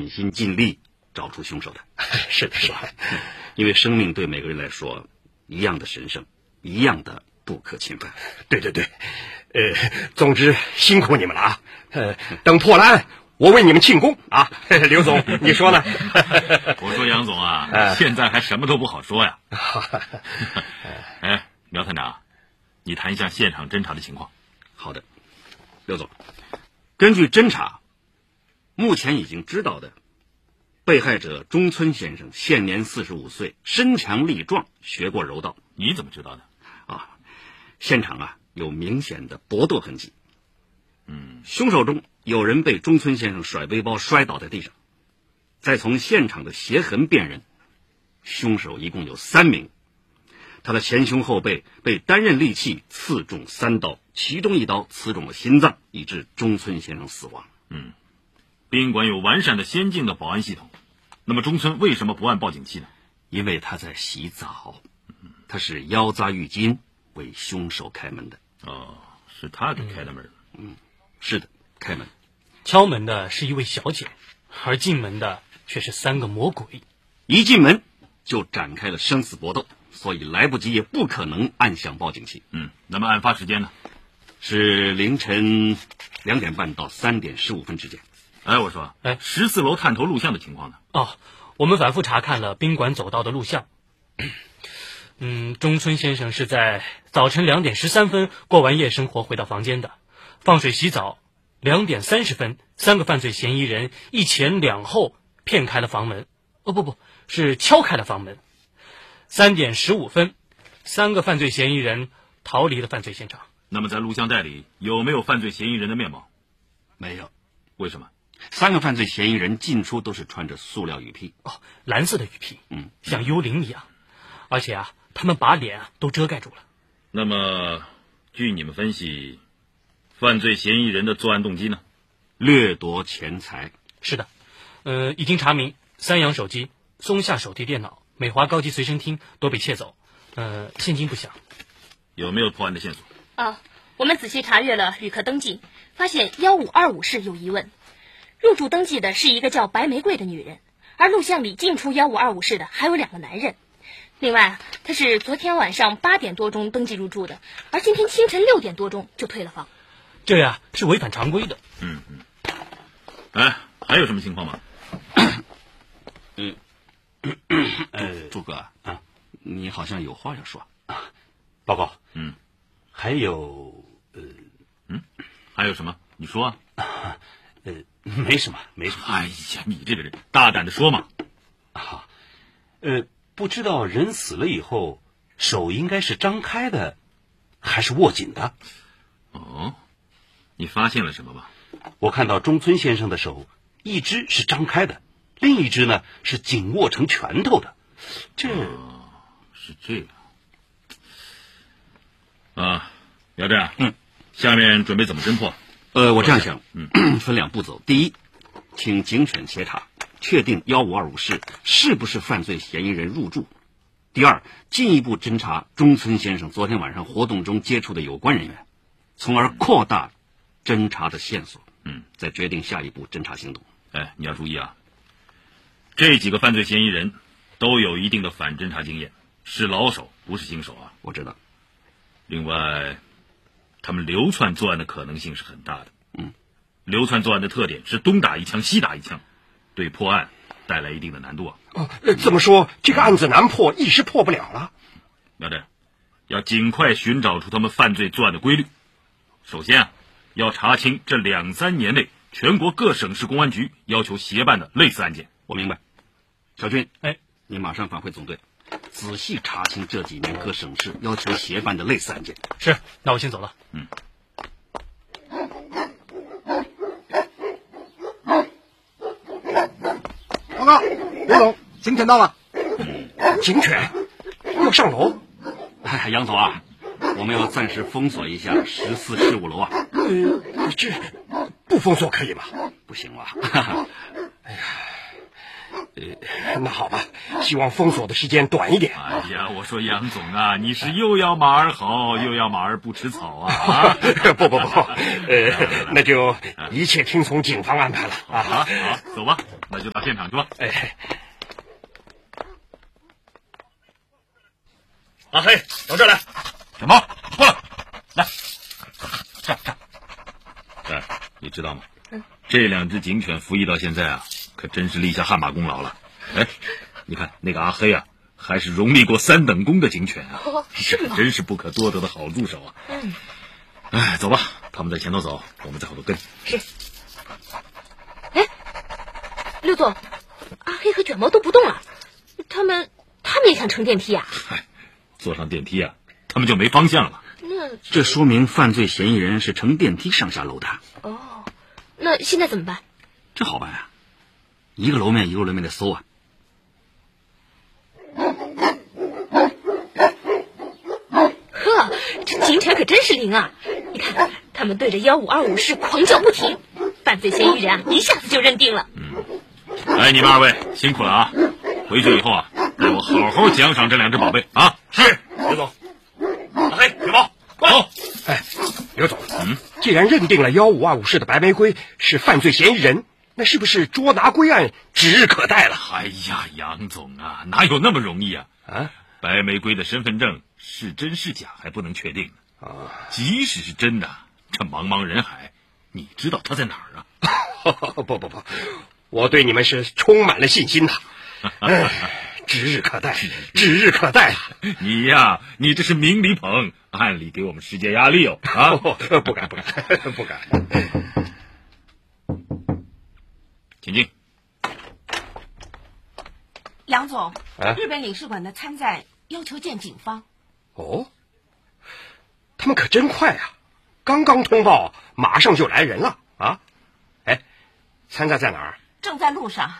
尽心尽力找出凶手的。 是的，是的， 因为生命对每个人来说一样的神圣，一样的不可侵犯。 对对对，总之辛苦你们了啊！等破了案，我为你们庆功啊！刘总，你说呢？ 我说杨总啊，现在还什么都不好说呀。哎，苗探长，你谈一下现场侦查的情况。 好的，刘总，根据侦查，目前已经知道的，被害者中村先生现年45岁，身强力壮，学过柔道。 你怎么知道的？ 现场有明显的搏斗痕迹。凶手中有人被中村先生甩背包摔倒在地上。再从现场的鞋痕辨认，凶手一共有3名。他的前胸后背被单刃利器刺中3刀，其中1刀刺中了心脏，以致中村先生死亡。 宾馆有完善的先进的保安系统，那么中村为什么不按报警器呢？ 因为他在洗澡，他是腰扎浴巾为凶手开门的。 是他给开的门。 是的，开门。 敲门的是一位小姐，而进门的却是3个魔鬼。 一进门就展开了生死搏斗，所以来不及也不可能按响报警器。 那么案发时间呢？ 是凌晨2点半到3点15分之间。 我说，14楼探头录像的情况呢？ 我们反复查看了宾馆走道的录像。中村先生是在早晨2点13分过完夜生活回到房间的，放水洗澡。2点30分，3个犯罪嫌疑人一前2后骗开了房门。是敲开了房门。3点15分，3个犯罪嫌疑人逃离了犯罪现场。 那么在录像带里有没有犯罪嫌疑人的面貌？ 没有。 为什么 ？3个犯罪嫌疑人进出都是穿着塑料雨披。 蓝色的雨披，像幽灵一样。而且他们把脸都遮盖住了。 那么据你们分析，犯罪嫌疑人的作案动机呢？ 掠夺钱财。 是的，已经查明3洋手机、松下手提电脑、美华高级随身听都被窃走，现金不详。 有没有破案的线索？ 我们仔细查阅了旅客登记，发现1525室有疑问。入住登记的是一个叫白玫瑰的女人，而录像里进出1525室的还有2个男人。另外，他是昨天晚上8点多钟登记入住的，而今天清晨6点多钟就退了房。 这是违反常规的。 还有什么情况吗？ 朱哥你好像有话要说。 报告。还有还有什么？你说没什么。 哎呀，你这个人大胆的说嘛。 不知道人死了以后手应该是张开的还是握紧的？ 你发现了什么吧？ 我看到中村先生的手一只是张开的，另一只呢是紧握成拳头的。 是这样苗震，下面准备怎么侦破？ 我这样想，分2步走。第一，请警犬协查，确定1525室是不是犯罪嫌疑人入住。第二，进一步侦查中村先生昨天晚上活动中接触的有关人员，从而扩大侦查的线索，再决定下一步侦查行动。 你要注意这几个犯罪嫌疑人都有一定的反侦查经验，是老手不是新手我知道。 另外他们流窜作案的可能性是很大的。流窜作案的特点是东打一枪西打一枪，对破案带来一定的难度这么说这个案子难破，一时破不了了。 苗震，要尽快寻找出他们犯罪作案的规律。首先要查清这2-3年内全国各省市公安局要求协办的类似案件。 我明白。小军，你马上返回总队，仔细查清这几年各省市要求协办的类似案件。 是，那我先走了。 报告，刘总，警犬到了。警犬要上楼？ 杨总我们要暂时封锁一下14、15楼这不封锁可以吗？ 不行那好吧，希望封锁的时间短一点。 哎呀，我说杨总啊，你是又要马儿好，又要马儿不吃草啊！ 不，那就一切听从警方安排了啊！ 好，走吧，那就到现场去吧。 阿黑，到这儿来。 小毛，过来，来，这。你知道吗？这2只警犬服役到现在啊，可真是立下汗马功劳了。哎，你看那个阿黑啊，还是荣立过3等功的警犬啊，这可真是不可多得的好助手啊。哎，走吧，他们在前头走，我们在后头跟。 是。哎，刘总，阿黑和卷毛都不动了，他们也想乘电梯啊？ 嗨，坐上电梯啊，他们就没方向了。 这说明犯罪嫌疑人是乘电梯上下楼的。 哦，那现在怎么办？ 这好办啊，一个楼面一个楼面的搜啊。 呵，这警犬可真是灵啊！你看，他们对着1525室狂叫不停，犯罪嫌疑人啊，一下子就认定了。 哎，你们2位辛苦了啊！回去以后啊，给我好好奖赏这2只宝贝啊！ 是，刘总。阿黑，卷毛，过来。刘总，既然认定了1525室的白玫瑰是犯罪嫌疑人，那是不是捉拿归案指日可待了？ 哎呀，杨总啊，哪有那么容易啊？白玫瑰的身份证是真是假还不能确定呢。即使是真的，这茫茫人海，你知道他在哪儿啊？ 不，我对你们是充满了信心的。指日可待，指日可待。 你呀，你这是明里捧，暗里给我们施加压力哦！啊， 不敢。 请进。 杨总，日本领事馆的参赞要求见警方。 哦，他们可真快啊！刚刚通报，马上就来人了啊！哎，参赞在哪儿？ 正在路上。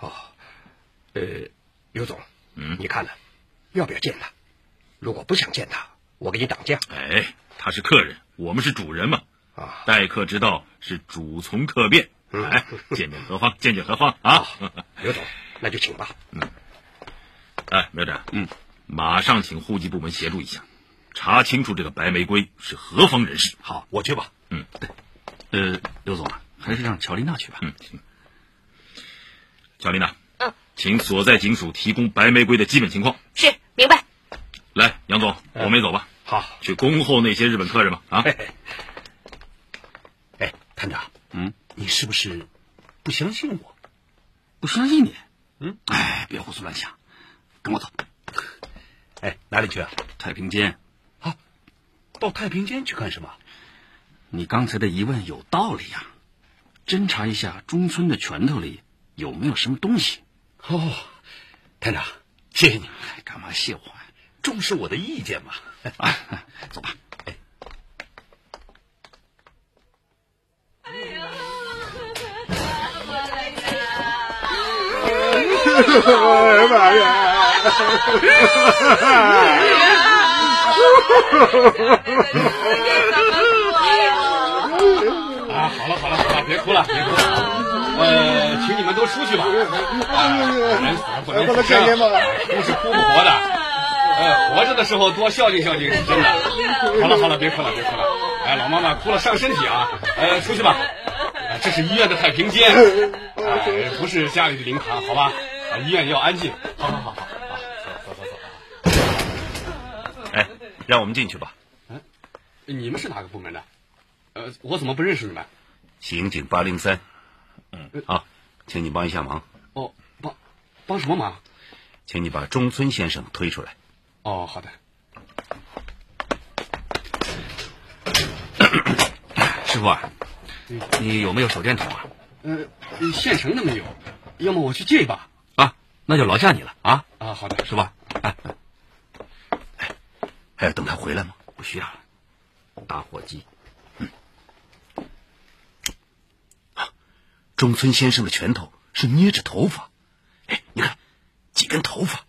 刘总，你看呢？要不要见他？如果不想见他，我给你挡驾。 哎，他是客人，我们是主人嘛。待客之道是主从客便。哎，见何方？见何方啊？ 刘总，那就请吧。 哎，苗展，马上请户籍部门协助一下，查清楚这个白玫瑰是何方人士。 好，我去吧。 对。刘总啊，还是让乔丽娜去吧。 行。乔丽娜。请所在警署提供白玫瑰的基本情况。 是，明白。 来，杨总，我们也走吧。 好， 去恭候那些日本客人吧。啊！ 探长，你是不是不相信我？ 不相信你？别胡思乱想，跟我走。 哪里去啊？ 太平间。 到太平间去干什么？ 你刚才的疑问有道理呀，侦查一下中村的拳头里有没有什么东西。 探长，谢谢你。 干嘛谢我呀？ 重视我的意见嘛。 走吧。 哎妈呀！好了，别哭了。请你们都出去吧。人死了不能出声，不是哭不活的。活着的时候多孝敬孝敬是真的。好了，别哭了。哎，老妈妈哭了伤身体啊。出去吧。这是医院的太平间，不是家里的灵堂，好吧？医院要安静。好，走。 哎，让我们进去吧。 你们是哪个部门的？我怎么不认识你们？ 刑警803。好，请你帮一下忙。 帮什么忙？ 请你把中村先生推出来。 好的。 师傅啊，你有没有手电筒啊？ 现成的没有，要么我去借一把。 那就劳驾你了啊！ 好的， 是吧？ 还要等他回来吗？ 不需要了，打火机。 中村先生的拳头是捏着头发，你看几根头发。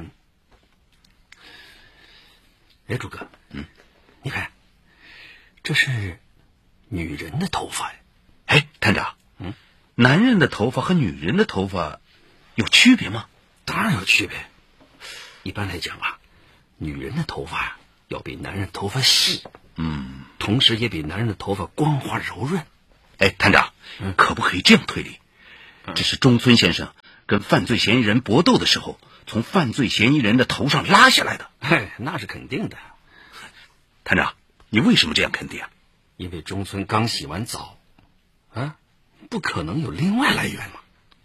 诸葛，你看，这是女人的头发呀。 探长，男人的头发和女人的头发有区别吗？ 当然有区别。一般来讲啊，女人的头发要比男人头发细，同时也比男人的头发光滑柔润。 哎，探长，可不可以这样推理？这是中村先生跟犯罪嫌疑人搏斗的时候，从犯罪嫌疑人的头上拉下来的。 那是肯定的。 探长，你为什么这样肯定啊？ 因为中村刚洗完澡，不可能有另外来源嘛。